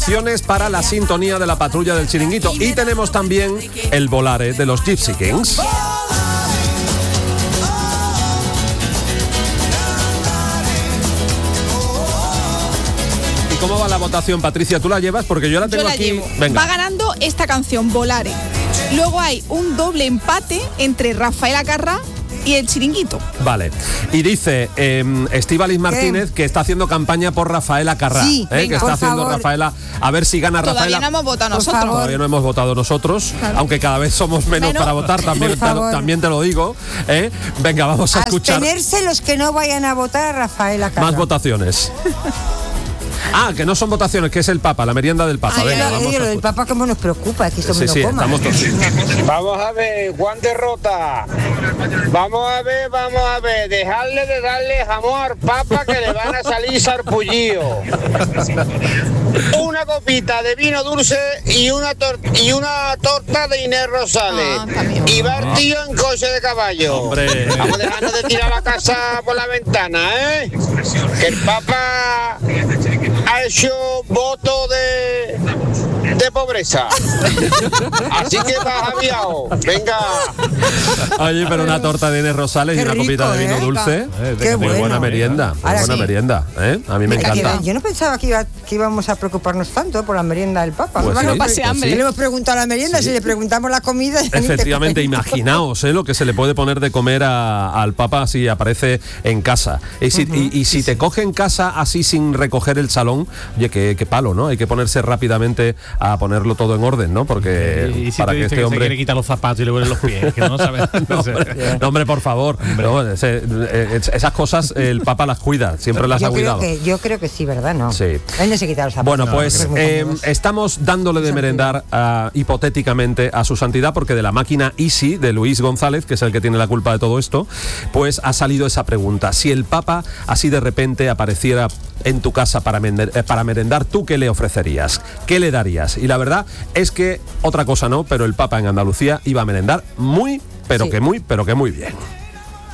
votaciones para la sintonía de la patrulla del Chiringuito. Y tenemos también el Volare de los Gypsy Kings. ¿Cómo va la votación, Patricia? ¿Tú la llevas? Porque yo la tengo aquí. Llevo. Venga. Va ganando esta canción, Volare. Luego hay un doble empate entre Rafael Acarrá y el Chiringuito. Vale. Y dice Estíbaliz Martínez que está haciendo campaña por Rafaela Acarrá. Sí, que está haciendo favor. Rafaela. A ver si gana Todavía Rafaela. no hemos votado nosotros. Todavía no hemos votado nosotros, Claro. aunque cada vez somos menos para votar, también te lo digo. Venga, vamos a escuchar. Abstenerse los que no vayan a votar a Rafael Acarrá. Más votaciones. Que no son votaciones, que es el Papa, la merienda del Papa. Venga, vamos Lo del Papa como nos preocupa, que esto me lo coma. estamos todos. Vamos a ver, Juan Derrota. Vamos a ver, dejarle de darle jamón al Papa que le van a salir sarpullidos. Una copita de vino dulce y una torta de Inés Rosales. Y va el tío en coche de caballo. Hombre. Vamos dejando de tirar la casa por la ventana, que el Papa ha hecho voto de pobreza. Así que vas aviado. Venga. Oye, pero una torta de Inés Rosales y una rico, copita de vino dulce. Qué muy bueno. buena merienda. Muy Ahora buena sí. merienda. A mí me encanta. Yo no pensaba que íbamos a preocuparnos tanto por la merienda del Papa. Pues no sí, pase pues hambre. sí. Le hemos preguntado a la merienda, si le preguntamos la comida. Efectivamente, imaginaos lo que se le puede poner de comer al Papa si aparece en casa. Y si te coge en casa así sin recoger el salón, oye, qué palo, ¿no? Hay que ponerse rápidamente a ponerlo todo en orden, ¿no? Porque y si para te que dice este hombre... se quiere quitar los zapatos y le huelen los pies, que no sabes. No, hombre, por favor. No, esas cosas el Papa las cuida, siempre las ha cuidado. Yo creo que sí, ¿verdad? No. Sí. Él no se quita los zapatos. Bueno, No, pues creo que es muy cómodo. estamos dándole de merendar hipotéticamente a su santidad, porque de la máquina Easy de Luis González, que es el que tiene la culpa de todo esto, pues ha salido esa pregunta. Si el Papa así de repente apareciera en tu casa para merendar, ¿tú qué le ofrecerías? ¿Qué le darías? Y la verdad es que otra cosa no, pero el Papa en Andalucía iba a merendar muy, pero que muy bien.